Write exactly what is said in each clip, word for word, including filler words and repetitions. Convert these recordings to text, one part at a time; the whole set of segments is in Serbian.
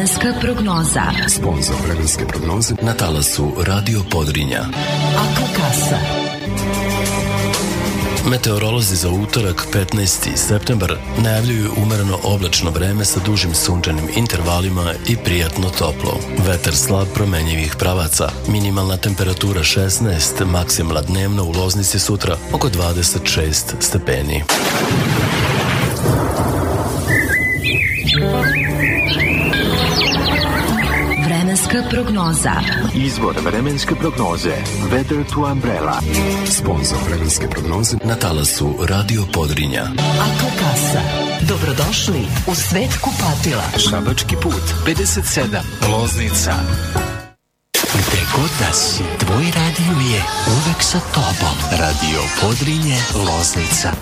Vremenska prognoza. Sponzor vremenske prognoze na talasu Radio Podrinja. Akakasa. Meteorolozi za utorak petnaesti septembar najavljuju umereno oblačno vreme sa dužim sunčanim intervalima i prijatno toplo. Vetar slab promenjivih pravaca. Minimalna temperatura šesnaest, maksimalna dnevna u Loznici sutra oko dvadeset šest stepeni. Vremenska prognoza. Izvor vremenske prognoze Weather to Umbrella. Sponzor vremenske prognoze na talasu Radio Podrinja. Akakasa. Dobrodošli u svet kupatila. Šabački put pedeset sedam, Loznica. Gde god da si, tvoj radio je uvek sa tobom. Radio Podrinje, Loznica.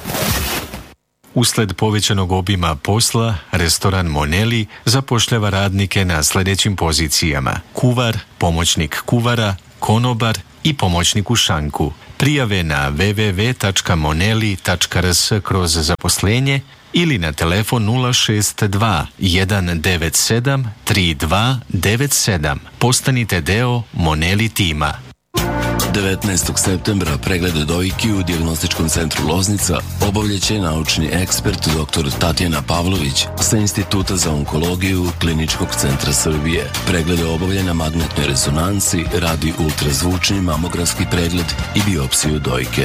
Usled povećanog obima posla, restoran Moneli zapošljava radnike na sljedećim pozicijama: kuvar, pomoćnik kuvara, konobar i pomoćnik u šanku. Prijave na w w w tačka moneli tačka r s kroz zaposlenje ili na telefon nula šest dva jedan devet sedam tri dva devet sedam. Postanite deo Moneli tima. devetnaestog septembra preglede dojki u dijagnostičkom centru Loznica obavljaće naučni ekspert dr Tatjana Pavlović sa Instituta za onkologiju Kliničkog centra Srbije. Preglede obavlja na magnetnoj rezonanci, radi ultrazvučni mamografski pregled i biopsiju dojke.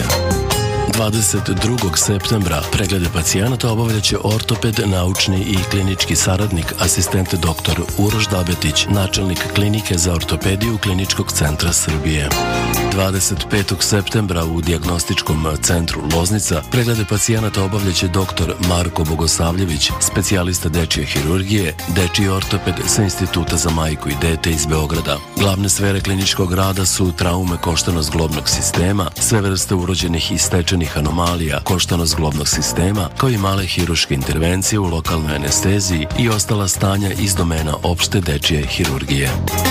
dvadeset drugog septembra preglede pacijenata obavljaće ortoped, naučni i klinički saradnik, asistent dr Uroš Dabetić, načelnik klinike za ortopediju Kliničkog centra Srbije. dvadeset petog septembra u dijagnostičkom centru Loznica preglede pacijenata obavljaće dr Marko Bogosavljević, specijalista dečje hirurgije, dečji ortoped sa Instituta za majku i dete iz Beograda. Glavne sfere kliničkog rada su traume koštano-zglobnog sistema, sve vrste urođenih i stečenih anomalija koštano-zglobnog sistema, kao i male hiruške intervencije u lokalnoj anesteziji i ostala stanja iz domena opšte dečje hirurgije.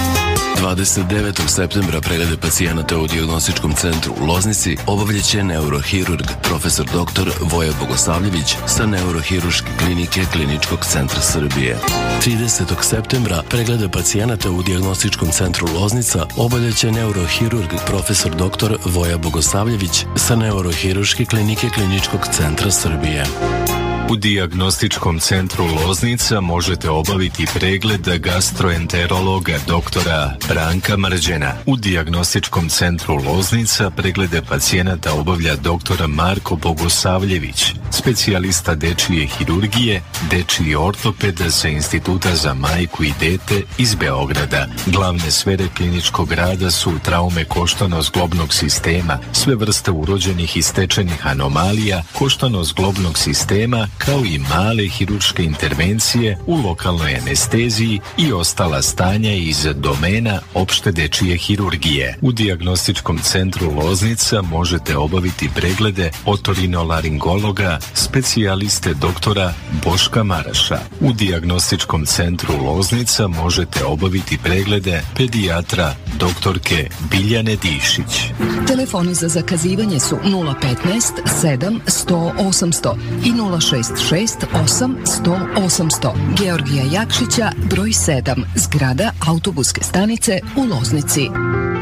dvadeset devetog septembra preglede pacijenata u dijagnostičkom centru u Loznici obavljaće neurohirurg profesor dr Voja Bogosavljević sa neurohiruške klinike Kliničkog centra Srbije. tridesetog septembra preglede pacijenata u dijagnostičkom centru Loznica obavljaće neurohirurg profesor dr Voja Bogosavljević sa neurohiruške klinike Kliničkog centra Srbije. U dijagnostičkom centru Loznica možete obaviti pregled gastroenterologa doktora Branka Mrđena. U dijagnostičkom centru Loznica preglede pacijenata obavlja doktor Marko Bogosavljević, specijalista dečije hirurgije, dečiji ortoped sa Instituta za majku i dete iz Beograda. Glavne sfere kliničkog rada su traume koštano-zglobnog sistema, sve vrste urođenih i stečenih anomalija koštano-zglobnog sistema, kao i male hiruške intervencije u lokalnoj anesteziji i ostala stanja iz domena opšte dečije hirurgije. U dijagnostičkom centru Loznica možete obaviti preglede otorinolaringologa, specijaliste doktora Boška Maraša. U dijagnostičkom centru Loznica možete obaviti preglede pedijatra doktorke Biljane Dišić. Telefoni za zakazivanje su nula petnaest sedam sto osamsto i nula šest šest osam sto osamsto. Georgija Jakšića, broj sedam, zgrada autobuske stanice u Loznici.